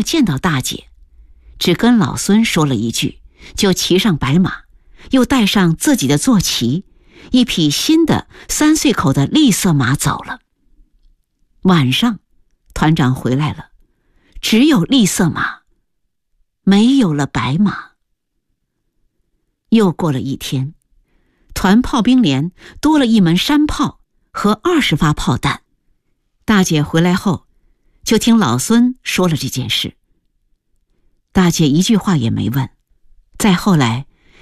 有见到大姐，只跟老孙说了一句，就骑上白马，又带上自己的坐骑，一匹新的3岁口的栗色马走了。晚上，团长回来了，只有栗色马，没有了白马。又过了一天，团炮兵连多了1门山炮和20发炮弹。大姐回来后，就听老孙说了这件事。大姐一句话也没问。再后来，